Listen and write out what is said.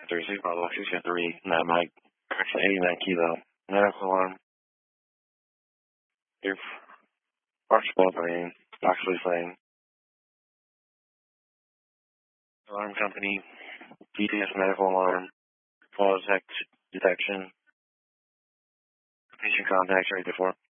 36 Bravo 603, Mad Mike, 89 Kilo, medical alarm, your Archibald Lane, Oxley Lane, alarm company, DTS medical alarm, fall detection, patient contact right before.